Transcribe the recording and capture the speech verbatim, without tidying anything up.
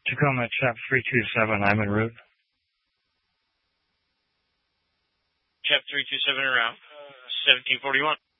Tacoma, Chap three two seven, I'm en route. Chap three two seven en route, seventeen forty-one.